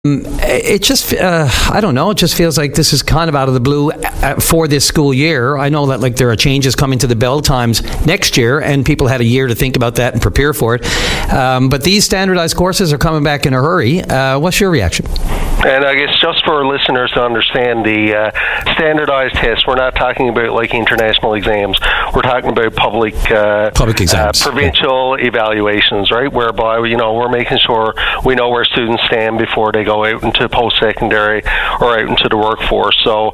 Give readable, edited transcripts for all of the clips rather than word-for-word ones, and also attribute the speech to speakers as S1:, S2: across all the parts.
S1: It just, I don't know, it just feels like this is kind of out of the blue for this school year. I know that like there are changes coming to the bell times next year, and people had a year to think about that and prepare for it. But these standardized courses are coming back in a hurry. What's your reaction?
S2: And I guess just for listeners to understand, the standardized tests, we're not talking about like international exams. We're talking about public exams, provincial evaluations, right? Whereby, we're making sure we know where students stand before they go out into post-secondary or out into the workforce. So,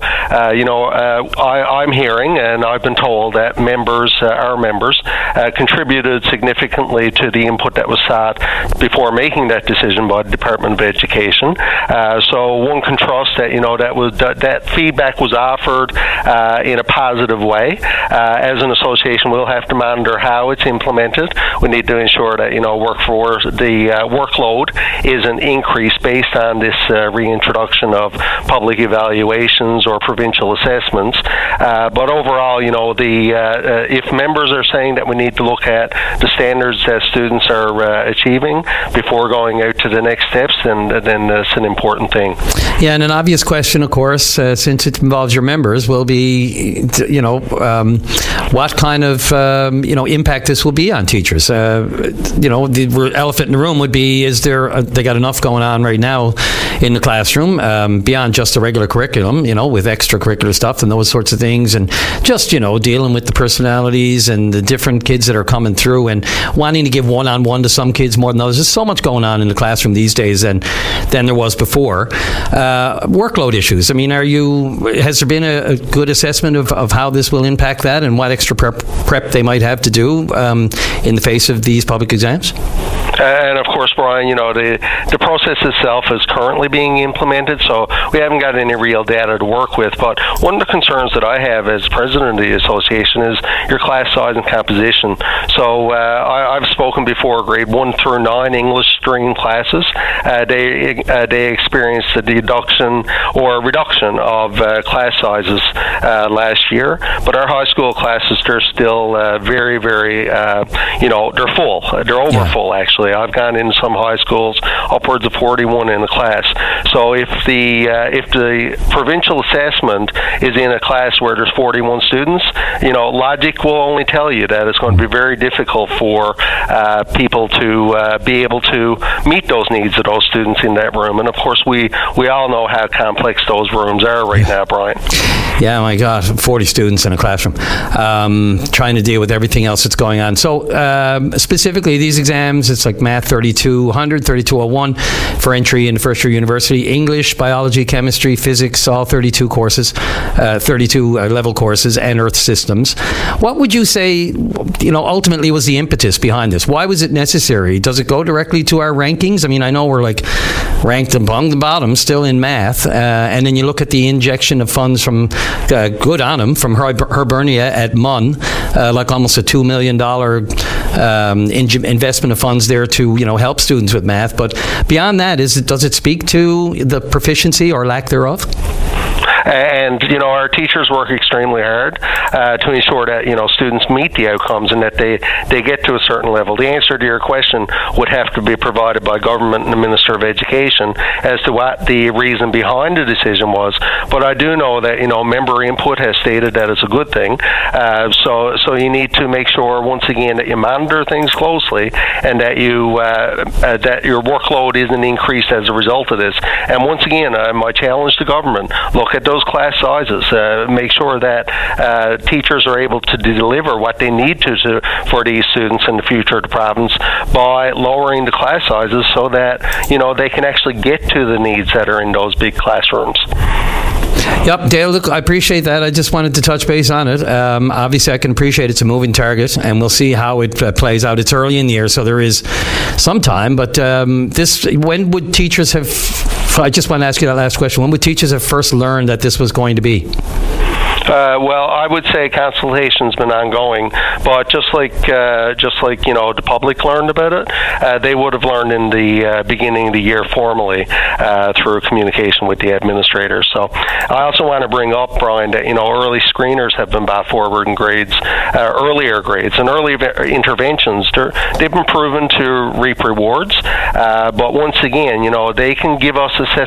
S2: I'm hearing, and I've been told that our members, contributed significantly to the input that was sought before making that decision by the Department of Education. So one can trust that that feedback was offered in a positive way. As an association, we'll have to monitor how it's implemented. We need to ensure that the workload isn't increased based on this reintroduction of public evaluations or provincial assessments. But overall, if members are saying that we need to look at the standards that students are achieving before going out to the next steps, then that's an important thing.
S1: Yeah, and an obvious question, of course, since it involves your members, will be, what kind of, impact this will be on teachers. The elephant in the room would be, they got enough going on right now in the classroom, beyond just the regular curriculum, with extracurricular stuff and those sorts of things, and just, dealing with the personalities and the different kids that are coming through and wanting to give one-on-one to some kids more than others. There's so much going on in the classroom these days than there was before. Workload issues. I mean, has there been a good assessment of how this will impact that and what extra prep they might have to do in the face of these public exams?
S2: And of course, Brian, the process itself is currently being implemented, so we haven't got any real data to work with. But one of the concerns that I have as president of the association is your class size and composition. So I've spoken before, grade 1 through 9 English stream classes. They experienced a reduction of class sizes last year. But our high school classes, they're still very, very, they're full. They're overfull, actually. I've gone into some high schools upwards of 41 in a class. So if the provincial assessment is in a class where there's 41 students, logic will only tell you that it's going to be very difficult for people to be able to meet those needs of those students in that room. And of course, we all know how complex those rooms are right now, Brian.
S1: Yeah, my God, 40 students in a classroom, trying to deal with everything else that's going on. So specifically, these exams, it's like Math 3200, 3201 for entry into first-year university, English, biology, chemistry, physics, all 32 courses, 32 level courses, and Earth Systems. What would you say, ultimately was the impetus behind this? Why was it necessary? Does it go directly to our rankings? I mean, I know we're like ranked among the bottom still in math, and then you look at the injection of funds from, good on them, from Hibernia at MUN, like almost a $2 million investment of funds there to help students with math. But beyond that, does it speak to the proficiency or lack thereof?
S2: And our teachers work extremely hard to ensure that students meet the outcomes and that they get to a certain level. The answer to your question would have to be provided by government and the Minister of Education as to what the reason behind the decision was. But I do know that member input has stated that it's a good thing. So you need to make sure once again that you monitor things closely and that that your workload isn't increased as a result of this. And once again, my challenge to government: look at those class sizes. Make sure that teachers are able to deliver what they need to for these students in the future of the province by lowering the class sizes so that they can actually get to the needs that are in those big classrooms.
S1: Yep, Dale, look, I appreciate that. I just wanted to touch base on it. Obviously, I can appreciate it's a moving target, and we'll see how it plays out. It's early in the year, so there is some time. But when would teachers have... I just want to ask you that last question. When would teachers have first learned that this was going to be?
S2: Well, I would say consultation's been ongoing, but just like the public learned about it, they would have learned in the beginning of the year formally through communication with the administrators. So I also want to bring up, Brian, that early screeners have been brought forward in grades, earlier grades, and early interventions. They've been proven to reap rewards, but once again, they can give us assessment